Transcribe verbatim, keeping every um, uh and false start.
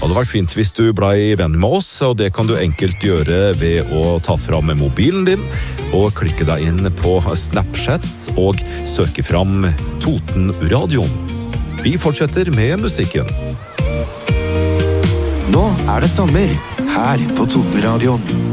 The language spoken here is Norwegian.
Det hadde vært fint hvis du ble venn med oss, og det kan du enkelt gjøre ved å ta fram mobilen din og klikke deg inn på Snapchat og søke fram Totenradioen. Vi fortsetter med musikken. Nå er det sommer her på Totenradioen.